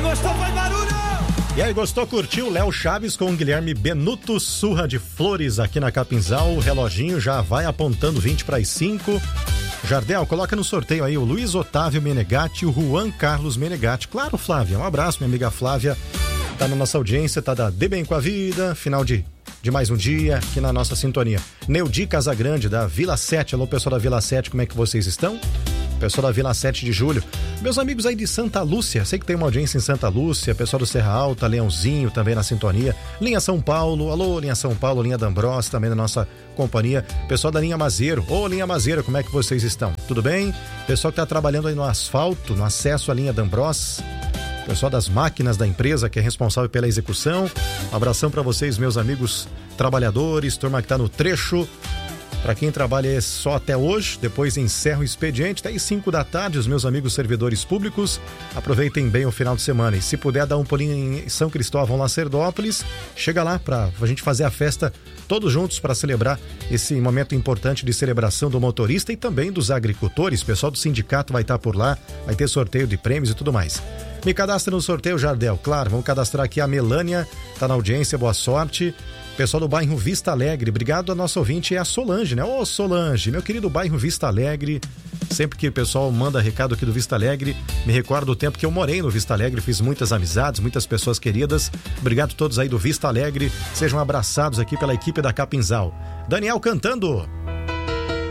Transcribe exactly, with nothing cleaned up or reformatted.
gostou, faz barulho! E aí, gostou? Curtiu? Léo Chaves com o Guilherme Benuto, Surra de Flores aqui na Capinzal. O reloginho já vai apontando vinte para as cinco. Jardel, coloca no sorteio aí o Luiz Otávio Menegatti e o Juan Carlos Menegatti. Claro, Flávia, um abraço, minha amiga Flávia. Tá na nossa audiência, tá da De Bem com a Vida, final de, de mais um dia aqui na nossa sintonia. Neudi Casagrande, da Vila sete. Alô, pessoal da Vila sete, como é que vocês estão? Pessoal da Vila sete de Julho. Meus amigos aí de Santa Lúcia, sei que tem uma audiência em Santa Lúcia, pessoal do Serra Alta, Leãozinho também na sintonia, Linha São Paulo, alô Linha São Paulo, Linha D'Ambros também na nossa companhia, pessoal da Linha Mazeiro, ô Linha Mazeiro, como é que vocês estão? Tudo bem? Pessoal que tá trabalhando aí no asfalto, no acesso à Linha D'Ambros, pessoal das máquinas da empresa que é responsável pela execução, um abração para vocês, meus amigos trabalhadores, turma que tá no trecho. Para quem trabalha é só até hoje, depois encerra o expediente, até às cinco da tarde, os meus amigos servidores públicos, aproveitem bem o final de semana. E se puder dar um pulinho em São Cristóvão, Lacerdópolis, chega lá para a gente fazer a festa todos juntos para celebrar esse momento importante de celebração do motorista e também dos agricultores. O pessoal do sindicato vai estar por lá, vai ter sorteio de prêmios e tudo mais. Me cadastra no sorteio, Jardel. Claro, vamos cadastrar aqui a Melânia, tá na audiência, boa sorte. Pessoal do bairro Vista Alegre, obrigado a nossa ouvinte, é a Solange, né? Ô Solange, meu querido bairro Vista Alegre, sempre que o pessoal manda recado aqui do Vista Alegre, me recordo do tempo que eu morei no Vista Alegre, fiz muitas amizades, muitas pessoas queridas, obrigado a todos aí do Vista Alegre, sejam abraçados aqui pela equipe da Capinzal. Daniel cantando.